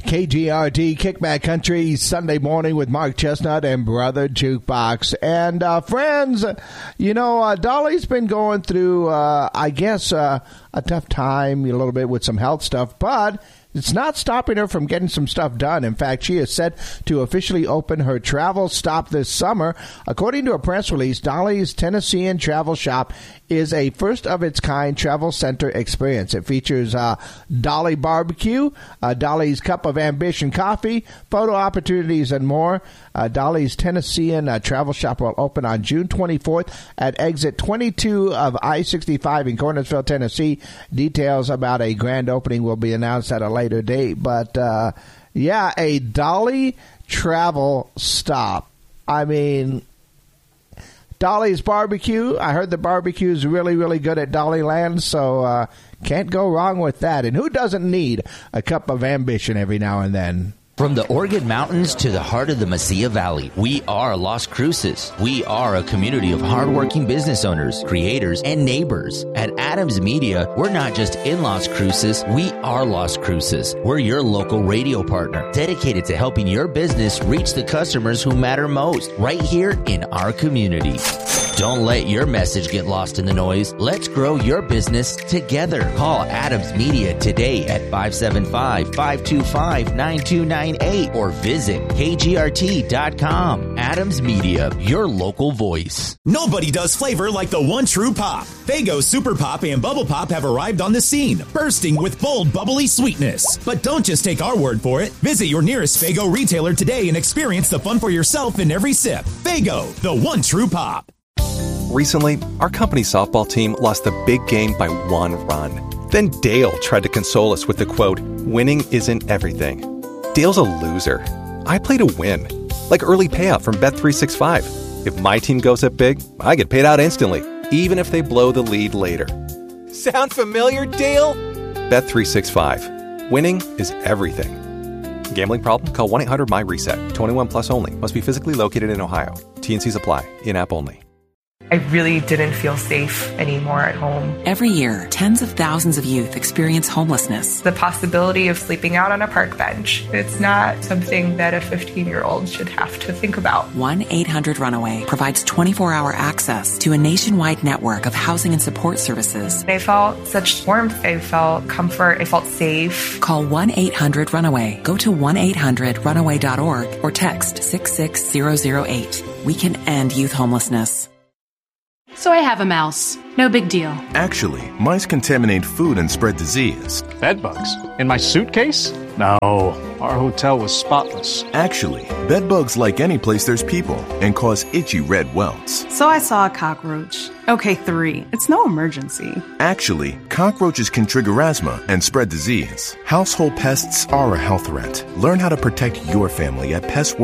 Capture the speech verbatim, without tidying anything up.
K G R T Kickback Country Sunday morning with Mark Chestnut and Brother Jukebox. And uh, friends, you know, uh, Dolly's been going through, uh, I guess, uh, a tough time a little bit with some health stuff, but it's not stopping her from getting some stuff done. In fact, she is set to officially open her travel stop this summer. According to a press release, Dolly's Tennessean Travel Shop is a first-of-its-kind travel center experience. It features uh, Dolly Barbecue, uh, Dolly's Cup of Ambition Coffee, photo opportunities, and more. Uh, Dolly's Tennessean uh, Travel Shop will open on June twenty-fourth at exit twenty-two of I sixty-five in Cornersville, Tennessee. Details about a grand opening will be announced at a later date. But, uh, yeah, a Dolly travel stop. I mean, Dolly's Barbecue. I heard the barbecue is really, really good at Dollyland, so uh, can't go wrong with that. And who doesn't need a cup of ambition every now and then? From the Oregon Mountains to the heart of the Mesilla Valley, we are Las Cruces. We are a community of hardworking business owners, creators, and neighbors. At Adams Media, we're not just in Las Cruces, we are Las Cruces. We're your local radio partner, dedicated to helping your business reach the customers who matter most, right here in our community. Don't let your message get lost in the noise. Let's grow your business together. Call Adams Media today at five seven five, five two five, nine two nine eight or visit K G R T dot com. Adams Media, your local voice. Nobody does flavor like the one true pop. Faygo Super Pop and Bubble Pop have arrived on the scene, bursting with bold, bubbly sweetness. But don't just take our word for it. Visit your nearest Faygo retailer today and experience the fun for yourself in every sip. Faygo, the one true pop. Recently, our company softball team lost the big game by one run. Then Dale tried to console us with the quote, "Winning isn't everything." Dale's a loser. I play to win. Like early payout from Bet three sixty-five. If my team goes up big, I get paid out instantly, even if they blow the lead later. Sound familiar, Dale? Bet three sixty-five. Winning is everything. Gambling problem? Call one eight hundred M Y reset. twenty-one plus only. Must be physically located in Ohio. T N Cs apply. In-app only. I really didn't feel safe anymore at home. Every year, tens of thousands of youth experience homelessness. The possibility of sleeping out on a park bench, it's not something that a fifteen-year-old should have to think about. one eight hundred runaway provides twenty-four hour access to a nationwide network of housing and support services. I felt such warmth. I felt comfort. I felt safe. Call one eight hundred runaway. Go to one eight hundred runaway dot org or text six six zero zero eight. We can end youth homelessness. So I have a mouse. No big deal. Actually, mice contaminate food and spread disease. Bed bugs? In my suitcase? No, our hotel was spotless. Actually, bed bugs like any place there's people and cause itchy red welts. So I saw a cockroach. Okay, three. It's no emergency. Actually, cockroaches can trigger asthma and spread disease. Household pests are a health threat. Learn how to protect your family at Pest World.